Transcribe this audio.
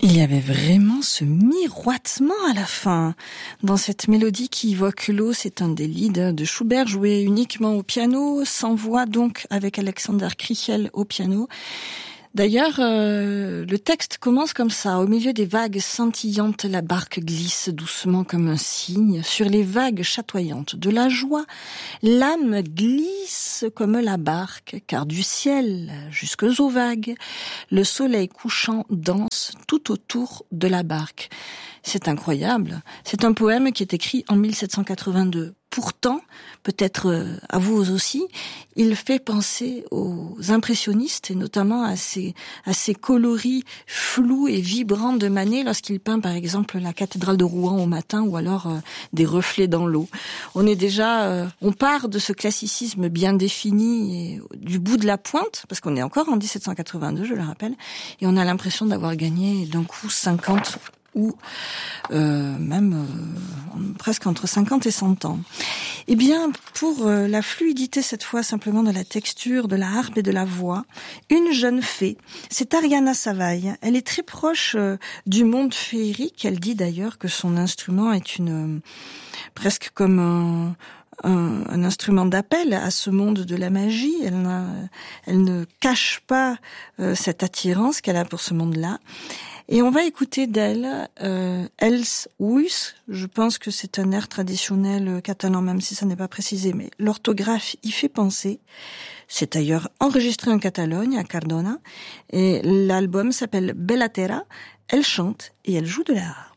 Il y avait vraiment ce miroitement à la fin. Dans cette mélodie qui évoque l'eau, c'est un des lieds de Schubert joué uniquement au piano, sans voix donc, avec Alexander Krichel au piano. D'ailleurs, le texte commence comme ça. Au milieu des vagues scintillantes, la barque glisse doucement comme un cygne. Sur les vagues chatoyantes de la joie, l'âme glisse comme la barque, car du ciel jusqu'aux vagues, le soleil couchant danse tout autour de la barque. C'est incroyable. C'est un poème qui est écrit en 1782. Pourtant, peut-être à vous aussi, il fait penser aux impressionnistes et notamment à ces coloris flous et vibrants de Manet lorsqu'il peint par exemple la cathédrale de Rouen au matin ou alors des reflets dans l'eau. On part de ce classicisme bien défini et du bout de la pointe, parce qu'on est encore en 1782, je le rappelle, et on a l'impression d'avoir gagné d'un coup 50 ou presque entre 50 et 100 ans. Eh bien, pour la fluidité cette fois simplement de la texture, de la harpe et de la voix, une jeune fée, c'est Ariana Savai. Elle est très proche du monde féerique. Elle dit d'ailleurs que son instrument est presque comme un instrument d'appel à ce monde de la magie. Elle ne cache pas cette attirance qu'elle a pour ce monde-là. Et on va écouter d'elle Els Ulls. Je pense que c'est un air traditionnel catalan, même si ça n'est pas précisé, mais l'orthographe y fait penser. C'est d'ailleurs enregistré en Catalogne, à Cardona, et l'album s'appelle Bella Terra. Elle chante et elle joue de la harpe.